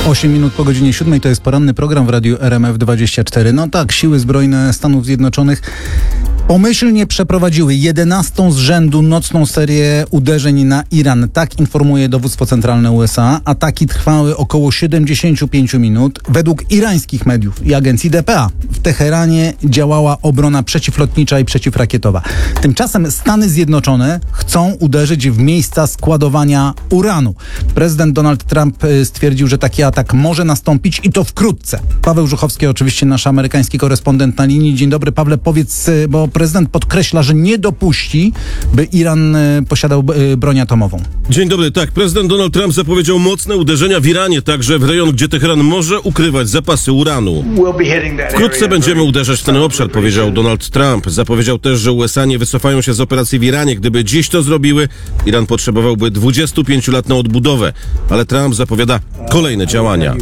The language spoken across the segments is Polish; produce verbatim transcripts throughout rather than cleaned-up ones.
osiem minut po godzinie siódmej to jest poranny program w Radiu R M F dwadzieścia cztery. No tak, siły zbrojne Stanów Zjednoczonych pomyślnie przeprowadziły jedenastą z rzędu nocną serię uderzeń na Iran. Tak informuje dowództwo centralne U S A. Ataki trwały około siedemdziesiąt pięć minut. Według irańskich mediów i agencji D P A w Teheranie działała obrona przeciwlotnicza i przeciwrakietowa. Tymczasem Stany Zjednoczone chcą uderzyć w miejsca składowania uranu. Prezydent Donald Trump stwierdził, że taki atak może nastąpić i to wkrótce. Paweł Żuchowski, oczywiście nasz amerykański korespondent na linii. Dzień dobry, Pawle, powiedz, bo prezydent podkreśla, że nie dopuści, by Iran posiadał broń atomową. Dzień dobry, tak. Prezydent Donald Trump zapowiedział mocne uderzenia w Iranie, także w rejon, gdzie Teheran może ukrywać zapasy uranu. Wkrótce będziemy uderzać w ten obszar, powiedział Donald Trump. Zapowiedział też, że U S A nie wycofają się z operacji w Iranie. Gdyby dziś to zrobiły, Iran potrzebowałby dwudziestu pięciu lat na odbudowę. Ale Trump zapowiada kolejne działania.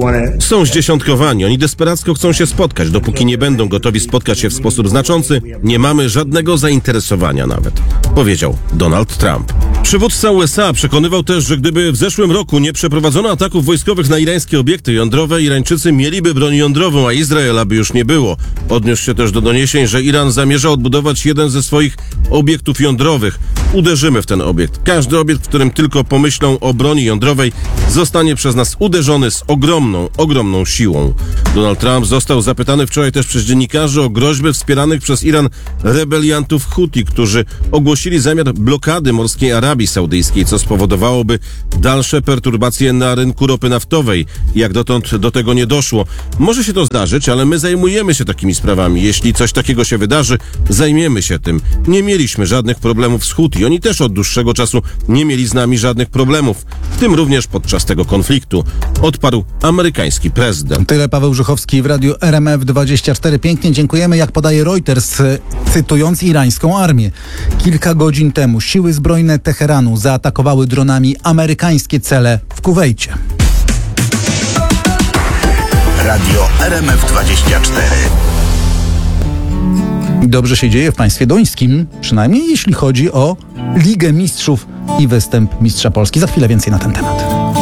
Są zdziesiątkowani. Oni desperacko chcą się spotkać. Dopóki nie będą gotowi spotkać się w sposób znaczący, nie mamy żadnego zainteresowania nawet, powiedział Donald Trump. Przywódca U S A przekonywał też, że gdyby w zeszłym roku nie przeprowadzono ataków wojskowych na irańskie obiekty jądrowe, Irańczycy mieliby broń jądrową, a Izraela by już nie było. Odniósł się też do doniesień, że Iran zamierza odbudować jeden ze swoich obiektów jądrowych. Uderzymy w ten obiekt. Każdy obiekt, w którym tylko pomyślą o broni jądrowej, zostanie przez nas uderzony z ogromną, ogromną siłą. Donald Trump został zapytany wczoraj też przez dziennikarzy o groźby wspieranych przez Iran rebeliantów Huti, którzy ogłosili zamiar blokady morskiej Arabii Saudyjskiej, co spowodowałoby dalsze perturbacje na rynku ropy naftowej. Jak dotąd do tego nie doszło. Może się to zdarzyć, ale my zajmujemy się takimi sprawami. Jeśli coś takiego się wydarzy, zajmiemy się tym. Nie mieliśmy żadnych problemów z Huti. Oni też od dłuższego czasu nie mieli z nami żadnych problemów, w tym również podczas tego konfliktu, odparł amerykański prezydent. Tyle Paweł Żuchowski w Radiu R M F dwadzieścia cztery. Pięknie dziękujemy. Jak podaje Reuters, cytując irańską armię. Kilka godzin temu siły zbrojne Teheranu zaatakowały dronami amerykańskie cele w Kuwejcie. Radio R M F dwadzieścia cztery. Dobrze się dzieje w państwie duńskim, przynajmniej jeśli chodzi o Ligę Mistrzów i występ mistrza Polski. Za chwilę więcej na ten temat.